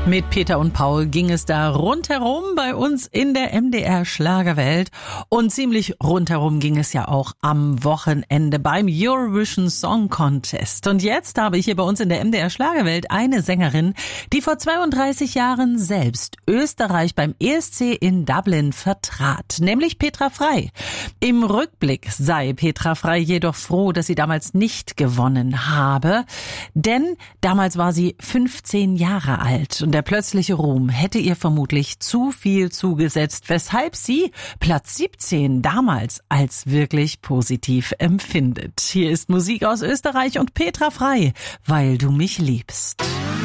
Mit Peter und Paul ging es da rundherum bei uns in der MDR Schlagerwelt und ziemlich rundherum ging es ja auch am Wochenende beim Eurovision Song Contest. Und jetzt habe ich hier bei uns in der MDR Schlagerwelt eine Sängerin, die vor 32 Jahren selbst Österreich beim ESC in Dublin vertrat, nämlich Petra Frey. Im Rückblick sei Petra Frey jedoch froh, dass sie damals nicht gewonnen habe, denn damals war sie 15 Jahre alt und der plötzliche Ruhm hätte ihr vermutlich zu viel zugesetzt, weshalb sie Platz 17 damals als wirklich positiv empfindet. Hier ist Musik aus Österreich und Petra Frey, weil du mich liebst.